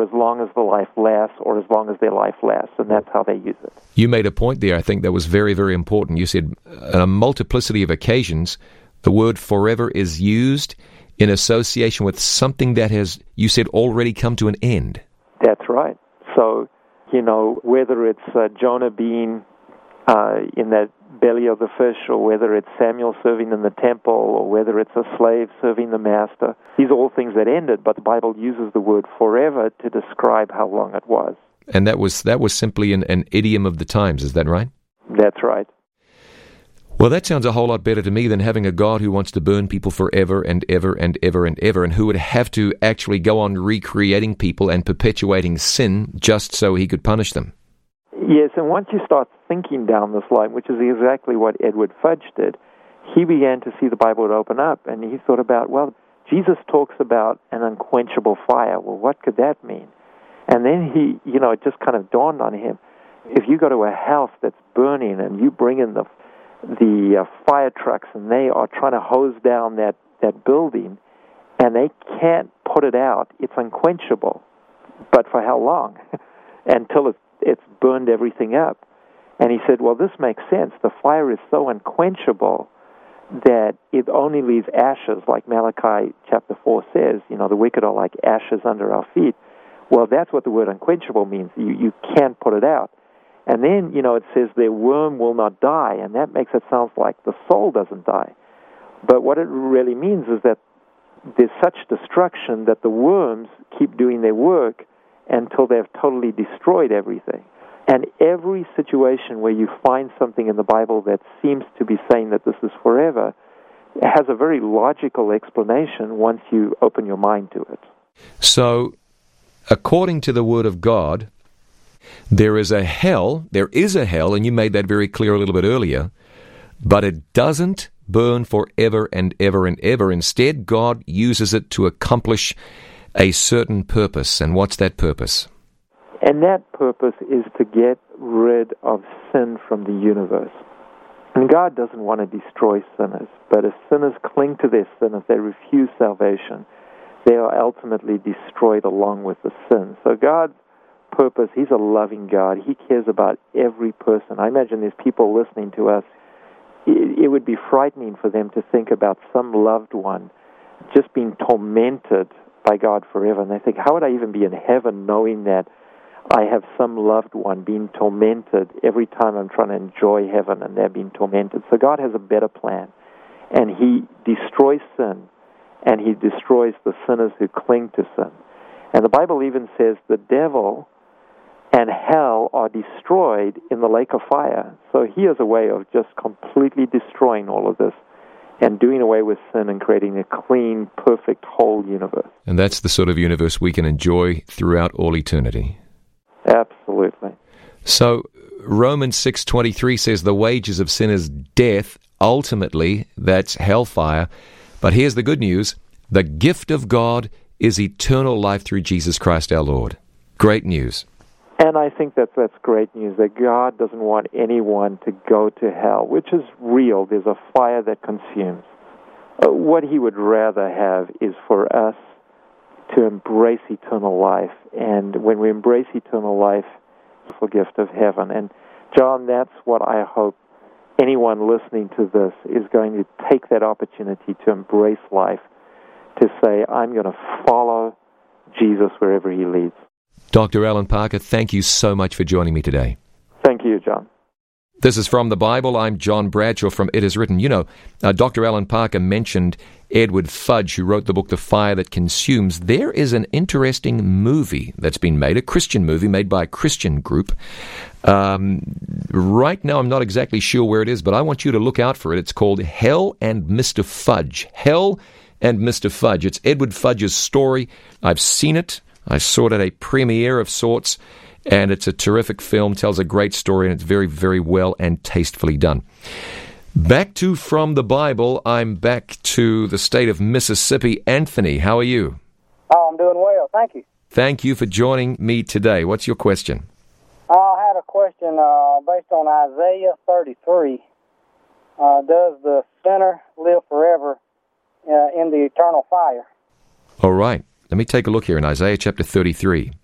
as long as the life lasts or as long as their life lasts, and that's how they use it. You made a point there, I think, that was very, very important. You said on a multiplicity of occasions, the word forever is used in association with something that has, you said, already come to an end. That's right. So, whether it's Jonah being in that belly of the fish, or whether it's Samuel serving in the temple, or whether it's a slave serving the master, these are all things that ended, but the Bible uses the word forever to describe how long it was. And that was simply an idiom of the times, is that right? That's right. Well, that sounds a whole lot better to me than having a God who wants to burn people forever and ever and ever and ever, and who would have to actually go on recreating people and perpetuating sin just so he could punish them. Yes, and once you start thinking down this line, which is exactly what Edward Fudge did, he began to see the Bible would open up, and he thought about, well, Jesus talks about an unquenchable fire. Well, what could that mean? And then it just kind of dawned on him, if you go to a house that's burning and you bring in the fire trucks and they are trying to hose down that building and they can't put it out, it's unquenchable. But for how long? Until it's burned everything up. And he said, well, this makes sense. The fire is so unquenchable that it only leaves ashes, like Malachi chapter 4 says, the wicked are like ashes under our feet. Well, that's what the word unquenchable means. You can't put it out. And then, it says their worm will not die, and that makes it sound like the soul doesn't die. But what it really means is that there's such destruction that the worms keep doing their work until they've totally destroyed everything. And every situation where you find something in the Bible that seems to be saying that this is forever has a very logical explanation once you open your mind to it. So, according to the Word of God, there is a hell, and you made that very clear a little bit earlier, but it doesn't burn forever and ever and ever. Instead, God uses it to accomplish a certain purpose. And what's that purpose? And that purpose is to get rid of sin from the universe. And God doesn't want to destroy sinners, but if sinners cling to their sin, if they refuse salvation, they are ultimately destroyed along with the sin. So God's purpose, He's a loving God. He cares about every person. I imagine there's people listening to us. It would be frightening for them to think about some loved one just being tormented by God forever. And they think, how would I even be in heaven knowing that I have some loved one being tormented every time I'm trying to enjoy heaven and they're being tormented? So God has a better plan. And He destroys sin, and He destroys the sinners who cling to sin. And the Bible even says the devil and hell are destroyed in the lake of fire. So He has a way of just completely destroying all of this and doing away with sin and creating a clean, perfect, whole universe. And that's the sort of universe we can enjoy throughout all eternity. Absolutely. So Romans 6:23 says the wages of sin is death. Ultimately, that's hellfire. But here's the good news. The gift of God is eternal life through Jesus Christ our Lord. Great news. And I think that's great news, that God doesn't want anyone to go to hell, which is real. There's a fire that consumes. What He would rather have is for us to embrace eternal life. And when we embrace eternal life, it's the gift of heaven. And John, that's what I hope anyone listening to this is going to take that opportunity to embrace life, to say, I'm going to follow Jesus wherever He leads. Dr. Alan Parker, thank you so much for joining me today. Thank you, John. This is From the Bible. I'm John Bradshaw from It Is Written. Dr. Alan Parker mentioned Edward Fudge, who wrote the book The Fire That Consumes. There is an interesting movie that's been made, a Christian movie made by a Christian group. Right now, I'm not exactly sure where it is, but I want you to look out for it. It's called Hell and Mr. Fudge. Hell and Mr. Fudge. It's Edward Fudge's story. I've seen it. I saw it at a premiere of sorts, and it's a terrific film, tells a great story, and it's very, very well and tastefully done. Back to From the Bible, I'm back to the state of Mississippi. Anthony, how are you? Oh, I'm doing well, thank you. Thank you for joining me today. What's your question? I had a question based on Isaiah 33. Does the sinner live forever in the eternal fire? All right. Let me take a look here in Isaiah chapter 33.